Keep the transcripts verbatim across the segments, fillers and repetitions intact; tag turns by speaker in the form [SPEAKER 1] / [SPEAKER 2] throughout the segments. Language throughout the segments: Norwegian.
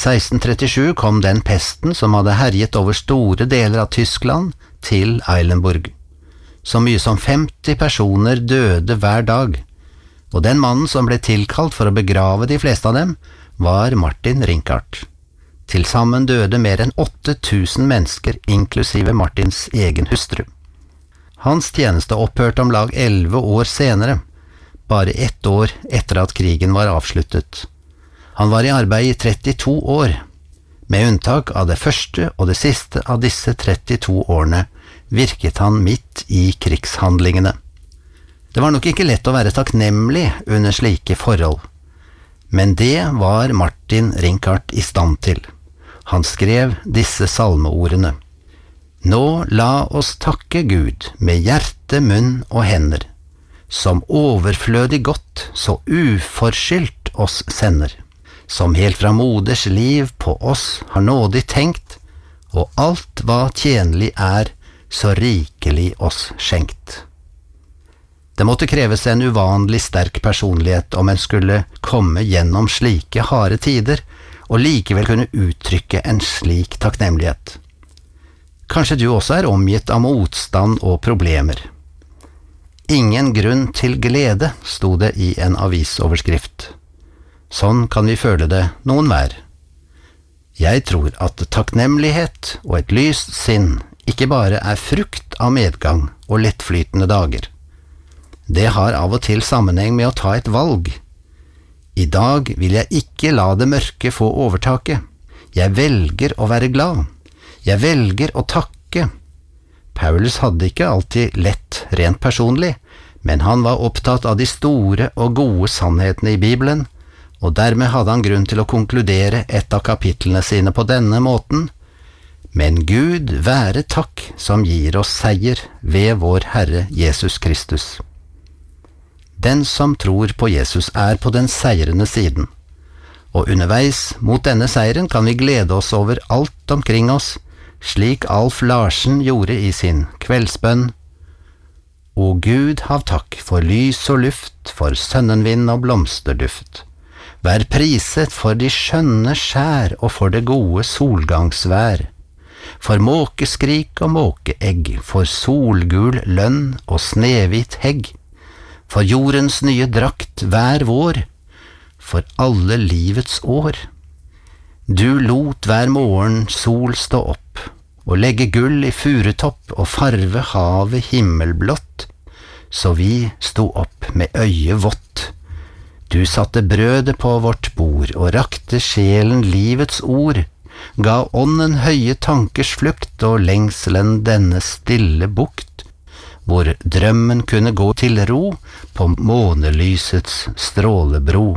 [SPEAKER 1] seksten trettisju kom den pesten som hadde herjet over store deler av Tyskland til Eilenburg. Så mye som femti personer døde hver dag, og den mannen som ble tilkalt for å begrave de fleste av dem, var Martin Rinkart. Til sammen døde mer enn åtte tusen mennesker, inklusive Martins egen hustru. Hans tjeneste opphørte om lag elleve år senere, bare ett år etter at krigen var avsluttet. Han var i arbeid i trettito år, med unntak av det første og det siste av disse trettito årene virket han midt i krigshandlingene. Det var nok ikke lett å være takknemlig under slike forhold, men det var Martin Rinkart i stand til. Han skrev disse salmeordene: «Nå la oss takke Gud med hjerte, munn og hender, som overflødig godt så uforskyldt oss sender, som helt fra moders liv på oss har nådig tenkt, og alt hva tjenlig er, så rikelig oss skjenkt.» Det måtte kreves en uvanlig sterk personlighet om en skulle komme gjennom slike harde tider, og likevel kunne uttrykke en slik takknemlighet. Kanskje du også er omgitt av motstand og problemer. Ingen grunn til glede, sto det i en avisoverskrift. Sånn kan vi føle det noen hver. Jeg tror at takknemlighet og et lyst sinn ikke bare er frukt av medgang og lettflytende dager. Det har av og til sammenheng med å ta et valg. I dag vil jeg ikke la det mørke få overtaket. Jeg velger å være glad. Jeg velger å takke. Paulus hadde ikke alltid lett rent personlig, men han var opptatt av de store og gode sannhetene i Bibelen, og dermed hadde han grunn til å konkludere et av kapitlene sine på denne måten: «Men Gud være takk som gir oss seier ved vår Herre Jesus Kristus.» Den som tror på Jesus er på den seirende siden, og underveis mot denne seieren kan vi glede oss over alt omkring oss, slik Alf Larsen gjorde i sin kveldsbønn: «O Gud, hav takk for lys og luft, for sønnenvind og blomsterduft. Vær priset for de skjønne skjær og for det gode solgangsvær, for måkeskrik og måkeegg, for solgul lønn og snehvit hegg, for jordens nye drakt hver vår, for alle livets år. Du lot hver morgen sol stå opp, og legge gull i furutopp og farve havet himmelblått, så vi sto opp med øye vått. Du satte brødet på vårt bord og rakte sjelen livets ord, ga ånden høye tankers flukt og lengselen denne stille bukt, hvor drømmen kunne gå til ro på månelysets strålebro.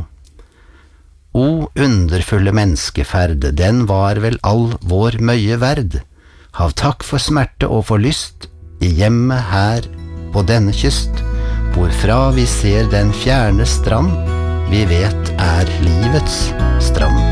[SPEAKER 1] O underfulle menneskeferd, den var vel all vår møye verd. Hav takk for smerte og for lyst i hjemmet her på denne kyst, hvorfra vi ser den fjerne strand vi vet er livets strand.